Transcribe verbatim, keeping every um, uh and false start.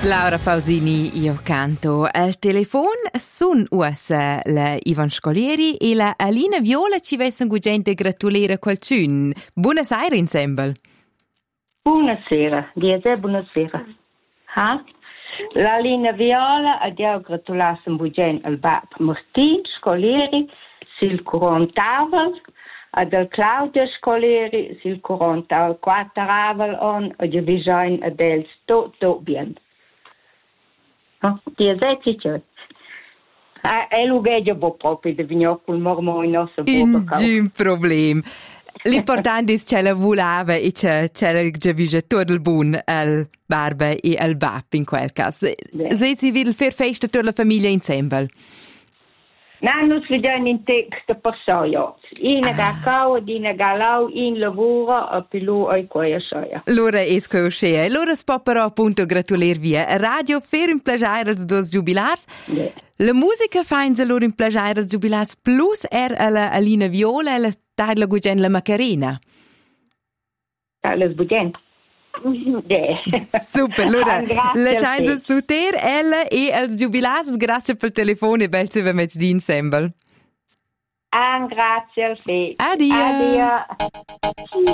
Laura Pausini, io canto al telefono. Sun usa la Ivan Scolieri e la Alina Viola ci vessen gugente gratulare qualcun. Buonasera insieme. Buonasera, dice buonasera. Ha? La Alina Viola a Dio gratulasse un gugente al Bab Martin Scolieri sil quarantavel, ad al Claudia Scolieri sil quarantaquattro on a di bisogno ad els tutto bien. Ti esetti c'è. E lo vedo proprio di venire col mormo in nostro bocca. Non problema. L'importante è che la volava e che la già tutto il buon al barba e al bap in quel caso. Se si vuole fare festa tutta la famiglia insieme. No, non si vede in testo per soia. In a cau, in a galau, in lavoro, e più lui e quella soia. Allora è così. Allora si può però appunto gratulare via. Radio fer un piacere als dos jubilars. Yeah. La musica fa in loro un piacere als jubilars plus er alla Alina Viola e la tarla gugen la Macarena. Tarla sbugen. Yeah. Super, allora la chance su ter ella e als jubilars grazie per il telefono e bel se ve met di insieme. Ah, grazie al fe. Addio. Addio.